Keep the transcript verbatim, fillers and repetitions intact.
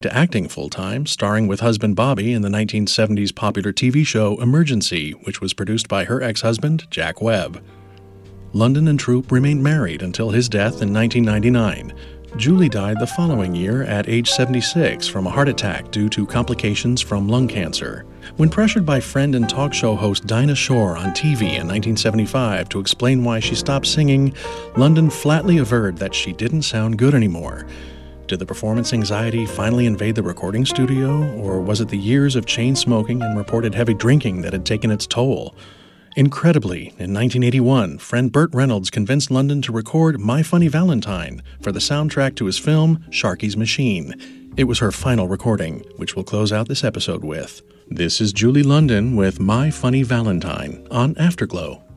to acting full-time, starring with husband Bobby in the nineteen seventies popular T V show Emergency, which was produced by her ex-husband, Jack Webb. London and Troup remained married until his death in nineteen ninety-nine. Julie died the following year at age seventy-six from a heart attack due to complications from lung cancer. When pressured by friend and talk show host Dinah Shore on T V in nineteen seventy-five to explain why she stopped singing, London flatly averred that she didn't sound good anymore. Did the performance anxiety finally invade the recording studio, or was it the years of chain smoking and reported heavy drinking that had taken its toll? Incredibly, in nineteen eighty-one, friend Burt Reynolds convinced London to record My Funny Valentine for the soundtrack to his film Sharky's Machine. It was her final recording, which we'll close out this episode with. This is Julie London with My Funny Valentine on Afterglow.